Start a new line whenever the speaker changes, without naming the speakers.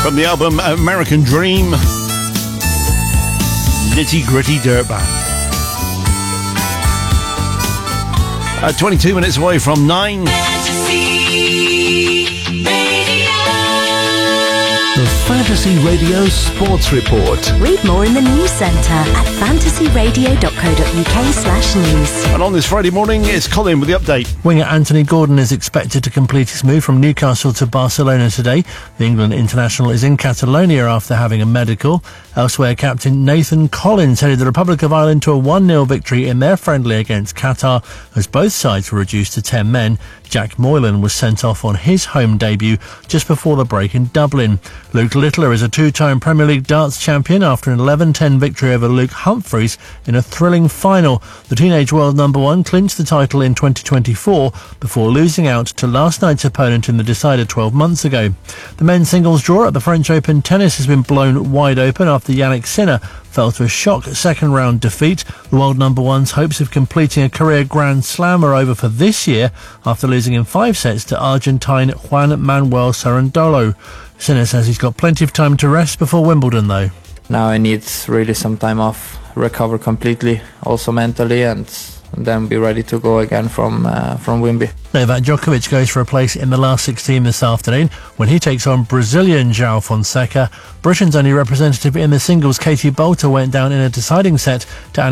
From the album American Dream, Nitty Gritty Dirt Band. 22 minutes away from 9.
The Fantasy Radio Sports Report.
Read more in the news centre at fantasyradio.co.uk/news.
And on this Friday morning, it's Colin with the update.
Winger Anthony Gordon is expected to complete his move from Newcastle to Barcelona today. The England international is in Catalonia after having a medical. Elsewhere, captain Nathan Collins headed the Republic of Ireland to a 1-0 victory in their friendly against Qatar, as both sides were reduced to 10 men. Jack Moylan was sent off on his home debut just before the break in Dublin. Luke Littler is a two-time Premier League darts champion after an 11-10 victory over Luke Humphreys in a thrilling final. The teenage world number one clinched the title in 2024 before losing out to last night's opponent in the decider 12 months ago. The men's singles draw at the French Open tennis has been blown wide open after Yannick Sinner fell to a shock second-round defeat. The world number one's hopes of completing a career Grand Slam are over for this year after losing in 5 sets to Argentine Juan Manuel Cerundolo. Sinner says he's got plenty of time to rest before Wimbledon, though.
Now I need really some time off, recover completely, also mentally, and then be ready to go again from Wimby.
Novak Djokovic goes for a place in the last 16 this afternoon when he takes on Brazilian João Fonseca. Britain's only representative in the singles, Katie Boulter, went down in a deciding set to